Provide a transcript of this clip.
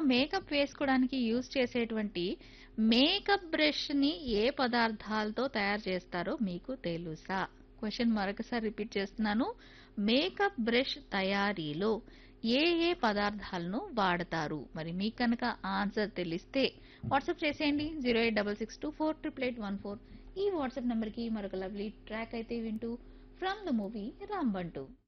Makeup వేసుకోవడానికి use చేసేటువంటి makeup బ్రష్‌ని ఏ పదార్థాలతో తయారు చేస్తారో మీకు తెలుసా? క్వెషన్ మరొకసారి రిపీట్ చేస్తున్నాను. మేకప్ బ్రష్ తయారీలో ఏ పదార్థాలను వాడతారు? మరి మీకు కనుక ఆన్సర్ తెలిస్తే వాట్సాప్ చేసేయండి 08662488814 ఈ వాట్సాప్ నంబర్‌కి. మరొక లవ్లీ ట్రాక్ అయితే వింటూ ఫ్రమ్ ద మూవీ 'రాంబంటు'.